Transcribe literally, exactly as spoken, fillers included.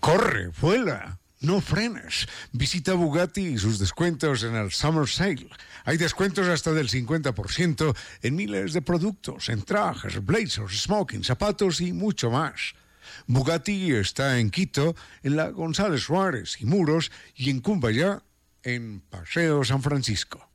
Corre, vuela, no frenes. Visita Bugatti y sus descuentos en el Summer Sale. Hay descuentos hasta del cincuenta por ciento en miles de productos, en trajes, blazers, smoking, zapatos y mucho más. Bugatti está en Quito, en la González Suárez y Muros, y en Cumbayá, en Paseo San Francisco.